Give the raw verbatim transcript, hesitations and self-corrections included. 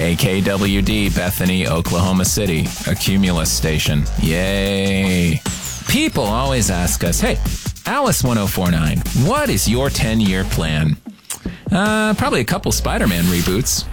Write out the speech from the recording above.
K K W D, Bethany, Oklahoma City, a Cumulus station. Yay. People always ask us, hey, Alice one oh four nine, what is your ten-year plan? Uh, probably a couple Spider-Man reboots.